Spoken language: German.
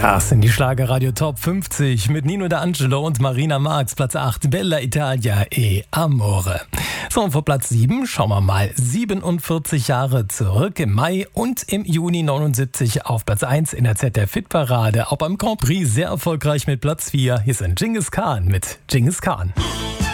Das sind die Schlagerradio Top 50 mit Nino D'Angelo und Marina Marx. Platz 8, Bella Italia e Amore. So, und vor Platz 7 schauen wir mal 47 Jahre zurück. Im Mai und im Juni 79 auf Platz 1 in der ZDF-Hitparade. Auch beim Grand Prix sehr erfolgreich mit Platz 4. Hier sind Genghis Khan mit Genghis Khan.